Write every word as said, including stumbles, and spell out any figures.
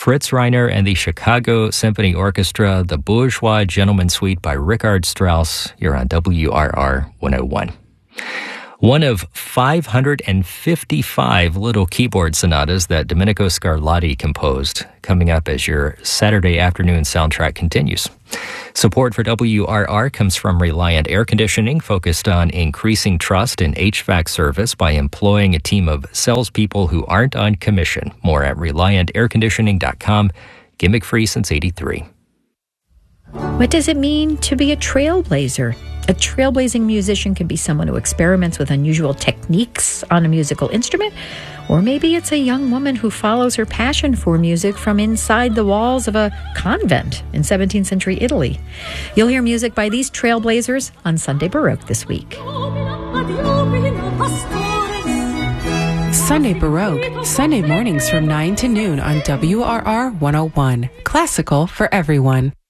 Fritz Reiner and the Chicago Symphony Orchestra, the Bourgeois Gentleman Suite by Richard Strauss. You're on W R R one oh one. One of five hundred fifty-five little keyboard sonatas that Domenico Scarlatti composed, coming up as your Saturday afternoon soundtrack continues. Support for W R R comes from Reliant Air Conditioning, focused on increasing trust in H V A C service by employing a team of salespeople who aren't on commission. More at reliant air conditioning dot com. Gimmick-free since eighty-three. What does it mean to be a trailblazer? A trailblazing musician can be someone who experiments with unusual techniques on a musical instrument, or maybe it's a young woman who follows her passion for music from inside the walls of a convent in seventeenth century Italy. You'll hear music by these trailblazers on Sunday Baroque this week. Sunday Baroque, Sunday mornings from nine to noon on W R R one oh one. Classical for everyone.